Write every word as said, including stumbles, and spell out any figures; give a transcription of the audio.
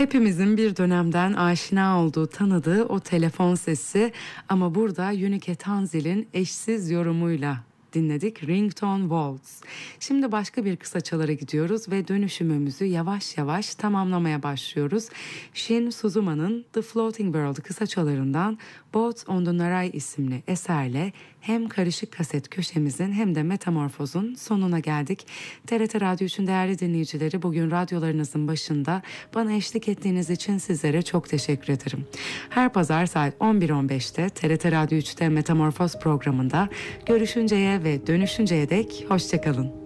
Hepimizin bir dönemden aşina olduğu, tanıdığı o telefon sesi ama burada Unique Tanzil'in eşsiz yorumuyla dinledik. Ringtone Waltz. Şimdi başka bir kısaçalara gidiyoruz ve dönüşümümüzü yavaş yavaş tamamlamaya başlıyoruz. Shin Suzuma'nın The Floating World kısaçalarından Boats on the Narai isimli eserle hem karışık kaset köşemizin hem de Metamorfoz'un sonuna geldik. T R T Radyo üçün değerli dinleyicileri, bugün radyolarınızın başında bana eşlik ettiğiniz için sizlere çok teşekkür ederim. Her pazar saat on bir on beşte T R T Radyo üçte Metamorfoz programında görüşünceye ve dönüşünceye dek hoşçakalın.